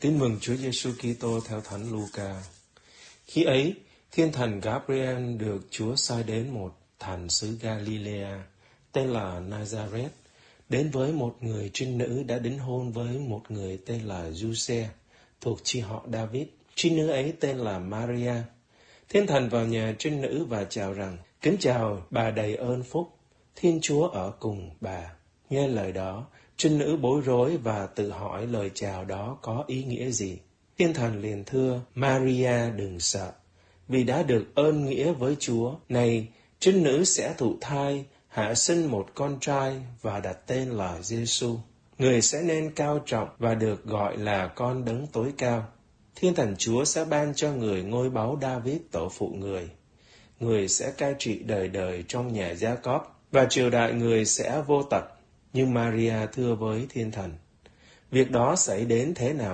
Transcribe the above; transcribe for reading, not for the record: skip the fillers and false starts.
Tin mừng Chúa Giêsu Kitô theo Thánh Luca. Khi ấy, thiên thần Gabriel được Chúa sai đến một thành xứ Galilea tên là Nazareth, đến với một người trinh nữ đã đính hôn với một người tên là Giuse, thuộc chi họ David. Trinh nữ ấy tên là Maria. Thiên thần vào nhà trinh nữ và chào rằng: Kính chào bà đầy ơn phúc, Thiên Chúa ở cùng bà. Nghe lời đó, trinh nữ bối rối và tự hỏi lời chào đó có ý nghĩa gì. Thiên thần liền thưa: Maria, đừng sợ, vì đã được ơn nghĩa với Chúa. Này, trinh nữ sẽ thụ thai, hạ sinh một con trai và đặt tên là Giêsu. Người sẽ nên cao trọng và được gọi là con Đấng Tối Cao. Thiên thần Chúa sẽ ban cho người ngôi báu David tổ phụ người. Người sẽ cai trị đời đời trong nhà Gia-cóp, và triều đại người sẽ vô tận. Nhưng Maria thưa với thiên thần: Việc đó xảy đến thế nào